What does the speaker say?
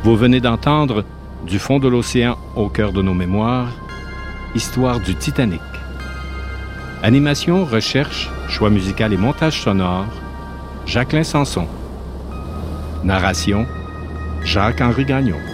Vous venez d'entendre Du fond de l'océan au cœur de nos mémoires, Histoire du Titanic. Animation, recherche, choix musical et montage sonore, Jacqueline Sanson. Narration, Jacques-Henri Gagnon.